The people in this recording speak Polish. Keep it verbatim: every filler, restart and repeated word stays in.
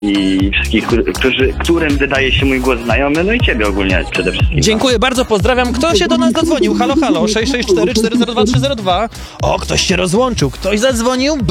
i wszystkich, którzy, którym wydaje się mój głos znajomy, no i ciebie ogólnie przede wszystkim. Dziękuję bardzo, pozdrawiam. Kto się do nas dodzwonił? Halo, halo, sześć sześć cztery cztery zero dwa trzy zero dwa. O, ktoś się rozłączył, ktoś zadzwonił.